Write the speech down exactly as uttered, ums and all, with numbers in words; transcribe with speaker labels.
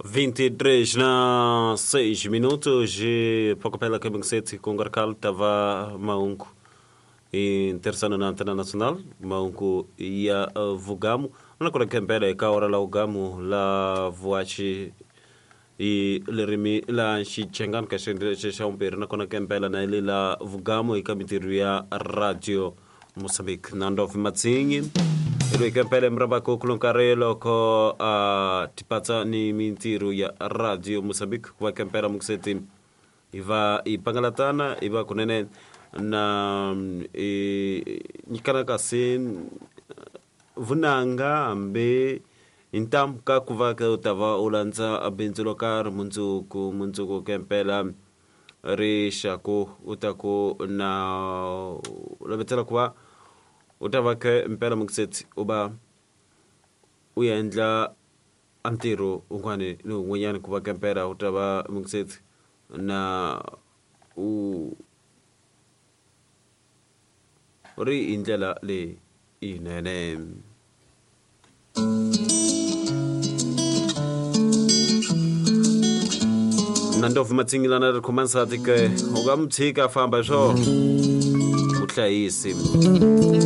Speaker 1: vinte e três na seis minutos e pouco pela que sete com Garcal tava maunco e terceiro na antena nacional maunco ia vugamo na kora kempera e kaora la ugamo la voachi e lerimi la shi chengan ka shendre shesha umpere na kona kempela na ile la vugamo e kamitiria radio Moçambique nando fimatsingi Ilo ikempele mraba kukulunkarelo ko uh, tipata ni mintiru ya radio Moçambique kwa kempera mukseti iva ipangalatana iva kunene na e, nikana kasin vunanga ambe intam ka kuva ka utava ulanza abenzulokar munzu ku munzu ku kempela risha ku utako na labetela kwa utava ke mpela mukseti uba uyendla antiro ungwane no ngwenyana kuva kempera utava mukseti na u ri indlela le inene nandofu matsingilana recommence atike ugamthika famba sho uhlahisi